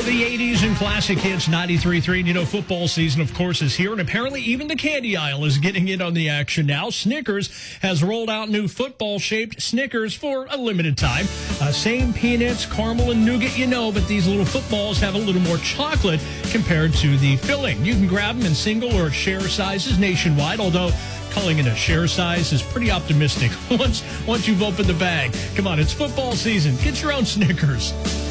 the 80s and classic hits, 93.3. You know, football season, of course, is here, and apparently even the candy aisle is getting in on the action now. Snickers has rolled out new football-shaped Snickers for a limited time. Same peanuts, caramel, and nougat, you know, but these little footballs have a little more chocolate compared to the filling. You can grab them in single or share sizes nationwide, although calling it a share size is pretty optimistic once you've opened the bag. Come on, it's football season. Get your own Snickers.